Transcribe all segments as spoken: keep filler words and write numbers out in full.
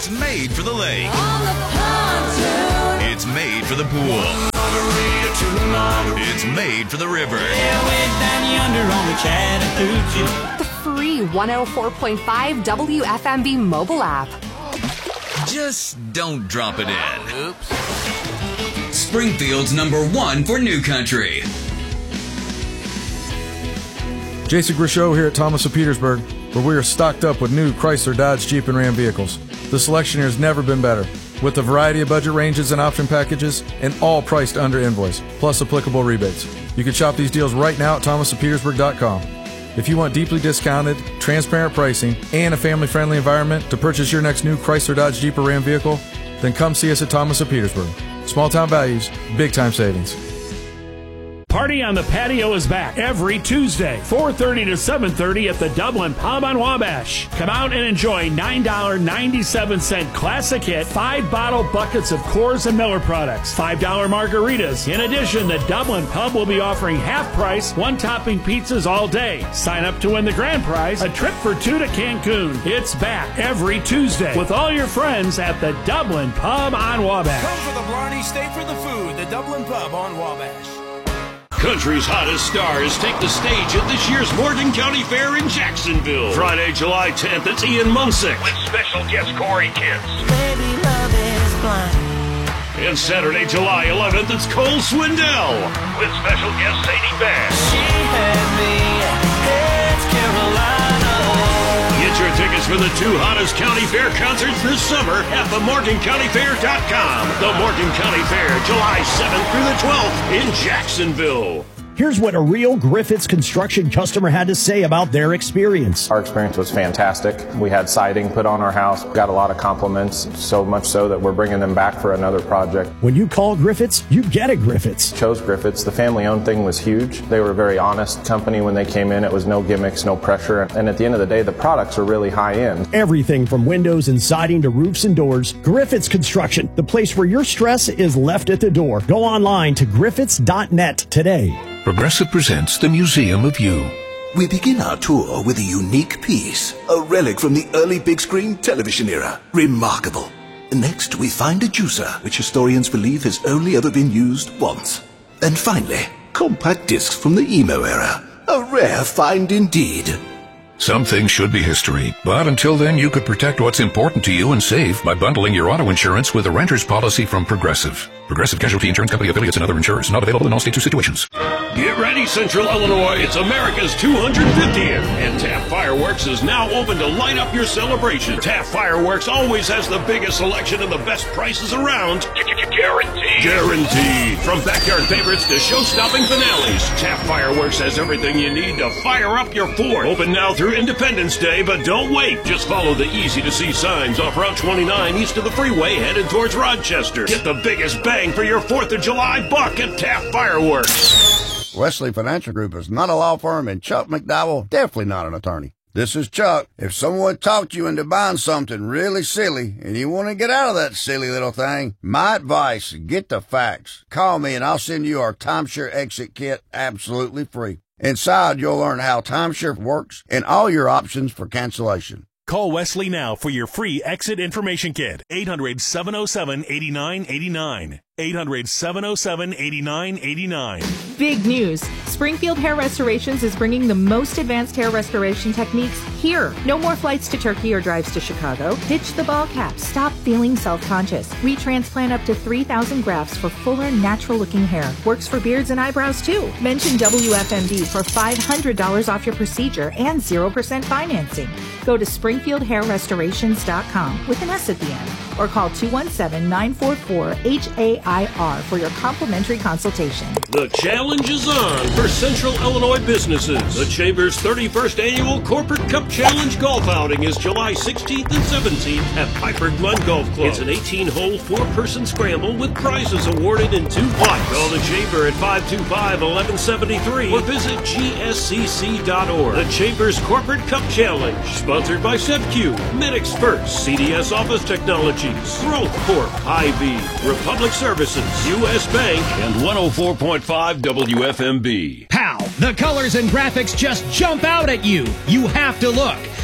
It's made for the lake. It's made for the pool. It's made for the river. Yeah, way down yonder on the Chattahoochee. The free one oh four point five W F M B mobile app. Just don't drop it in. Oops. Springfield's number one for new country. Jason Grishow here at Thomas of Petersburg, where we are stocked up with new Chrysler, Dodge, Jeep, and Ram vehicles. The selection here has never been better, with a variety of budget ranges and option packages, and all priced under invoice, plus applicable rebates. You can shop these deals right now at thomas of petersburg dot com. If you want deeply discounted, transparent pricing, and a family-friendly environment to purchase your next new Chrysler, Dodge, Jeep, or Ram vehicle, then come see us at Thomas of Petersburg. Small-town values, big-time savings. Party on the Patio is back every Tuesday, four thirty to seven thirty at the Dublin Pub on Wabash. Come out and enjoy nine dollars and ninety-seven cents classic hit, five bottle buckets of Coors and Miller products, five dollars margaritas. In addition, the Dublin Pub will be offering half-price, one-topping pizzas all day. Sign up to win the grand prize, a trip for two to Cancun. It's back every Tuesday with all your friends at the Dublin Pub on Wabash. Come for the Blarney, stay for the food. The Dublin Pub on Wabash. Country's hottest stars take the stage at this year's Morgan County Fair in Jacksonville. Friday, July tenth, it's Ian Munsick with special guest Corey Kent. Baby, love is blind. And Saturday, July eleventh, it's Cole Swindell with special guest Sadie Bass. She had me, it's Carolina. Get your tickets for the two hottest county fair concerts this summer at the morgan county fair dot com. The Morgan County Fair, July seventh through the twelfth in Jacksonville. Here's what a real Griffiths Construction customer had to say about their experience. Our experience was fantastic. We had siding put on our house, got a lot of compliments, so much so that we're bringing them back for another project. When you call Griffiths, you get a Griffiths. Chose Griffiths. The family-owned thing was huge. They were a very honest company when they came in. It was no gimmicks, no pressure. And at the end of the day, the products are really high-end. Everything from windows and siding to roofs and doors. Griffiths Construction, the place where your stress is left at the door. Go online to griffiths dot net today. Progressive presents the Museum of You. We begin our tour with a unique piece, a relic from the early big screen television era. Remarkable. Next, we find a juicer, which historians believe has only ever been used once. And finally, compact discs from the emo era. A rare find indeed. Some things should be history, but until then you could protect what's important to you and save by bundling your auto insurance with a renter's policy from Progressive. Progressive Casualty Insurance Company affiliates and other insurers. Not available in all states or situations. Get ready, Central Illinois. It's America's two hundred fiftieth. And Taft Fireworks is now open to light up your celebration. Taft Fireworks always has the biggest selection and the best prices around. Guaranteed. Guaranteed. From backyard favorites to show-stopping finales, Taft Fireworks has everything you need to fire up your fourth. Open now through Independence Day, but don't wait. Just follow the easy-to-see signs off Route twenty-nine east of the freeway headed towards Rochester. Get the biggest bang for your fourth of July buck at Taft Fireworks. Wesley Financial Group is not a law firm, and Chuck McDowell definitely not an attorney. This is Chuck. If someone talked you into buying something really silly and you want to get out of that silly little thing, my advice, get the facts. Call me and I'll send you our timeshare exit kit absolutely free. Inside, you'll learn how timeshare works and all your options for cancellation. Call Wesley now for your free exit information kit. eight hundred, seven oh seven, eight nine eight nine. eight hundred, seven oh seven, eight nine eight nine. Big news. Springfield Hair Restorations is bringing the most advanced hair restoration techniques here. No more flights to Turkey or drives to Chicago. Ditch the ball cap. Stop feeling self-conscious. We transplant up to three thousand grafts for fuller, natural-looking hair. Works for beards and eyebrows, too. Mention W F M B for five hundred dollars off your procedure and zero percent financing. Go to springfield hair restorations dot com with an S at the end or call two one seven, nine four four, H A I R for your complimentary consultation. The challenge is on for Central Illinois businesses. The Chamber's thirty-first Annual Corporate Cup Challenge Golf Outing is July sixteenth and seventeenth at Piper Glen Golf Club. It's an eighteen-hole, four-person scramble with prizes awarded in two flights. Call the Chamber at five two five, one one seven three or visit G S C C dot org. The Chamber's Corporate Cup Challenge, sponsored by SevQ, Medix First, C D S Office Technologies, Growth Corp, Hy-Vee, Republic Services, U S Bank, and one oh four point five W F M B. Pow! The colors and graphics just jump out at you. You have to look.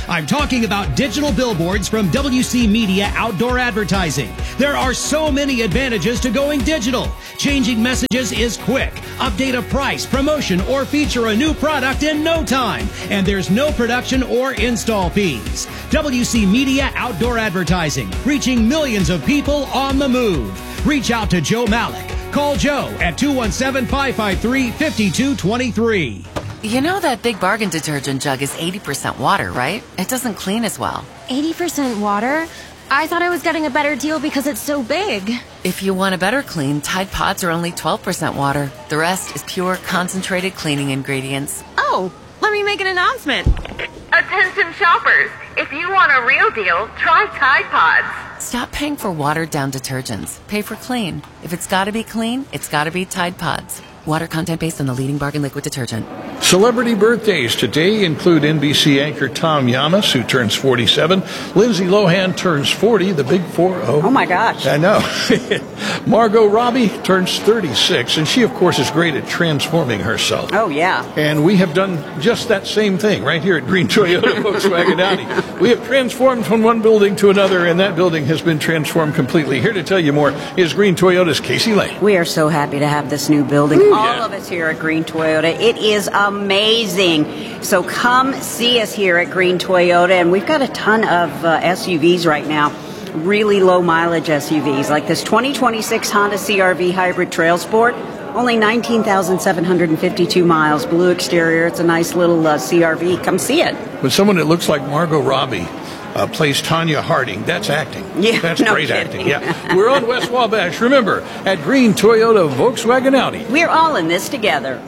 I'm talking about digital billboards from W C Media Outdoor Advertising. There are so many advantages to going digital. Changing messages is quick. Update a price, promotion, or feature a new product in no time. And there's no production or install fees. W C Media Outdoor Advertising, reaching millions of people on the move. Reach out to Joe Malik. Call Joe at two one seven, five five three, five two two three. You know that Big Bargain detergent jug is eighty percent water, right? It doesn't clean as well. eighty percent water? I thought I was getting a better deal because it's so big. If you want a better clean, Tide Pods are only twelve percent water. The rest is pure, concentrated cleaning ingredients. Oh, let me make an announcement. Attention shoppers, if you want a real deal, try Tide Pods. Stop paying for watered-down detergents. Pay for clean. If it's gotta be clean, it's gotta be Tide Pods. Water content based on the leading bargain liquid detergent. Celebrity birthdays today include N B C anchor Tom Yamas, who turns forty-seven. Lindsay Lohan turns forty, the big four oh. Oh, my gosh. I know. Margot Robbie turns thirty-six, and she, of course, is great at transforming herself. Oh, yeah. And we have done just that same thing right here at Green Toyota Volkswagen Audi. We have transformed from one building to another, and that building has been transformed completely. Here to tell you more is Green Toyota's Casey Lane. We are so happy to have this new building. Ooh, All yeah. of us here at Green Toyota. It is amazing. So come see us here at Green Toyota. And we've got a ton of uh, S U Vs right now. Really low mileage S U Vs. Like this twenty twenty-six Honda C R V Hybrid Trail Sport. Only nineteen thousand seven hundred fifty-two miles. Blue exterior. It's a nice little uh, C R V. Come see it. With someone that looks like Margot Robbie uh, plays Tanya Harding. That's acting. Yeah, That's no great kidding. acting. Yeah. We're on West Wabash. Remember, at Green Toyota Volkswagen Audi. We're all in this together.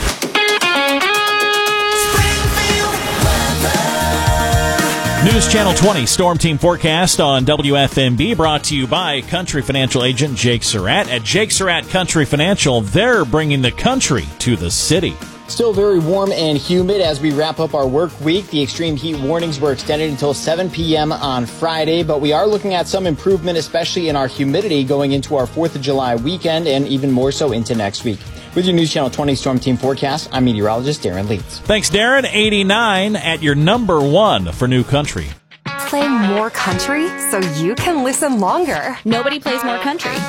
News Channel twenty Storm Team Forecast on W F M B, brought to you by Country Financial agent Jake Surratt. At Jake Surratt Country Financial, they're bringing the country to the city. Still very warm and humid as we wrap up our work week. The extreme heat warnings were extended until seven p.m. on Friday, but we are looking at some improvement, especially in our humidity going into our fourth of July weekend and even more so into next week. With your News Channel twenty Storm Team Forecast, I'm meteorologist Darren Leeds. Thanks, Darren. eighty-nine at your number one for New Country. Play more country so you can listen longer. Nobody plays more country.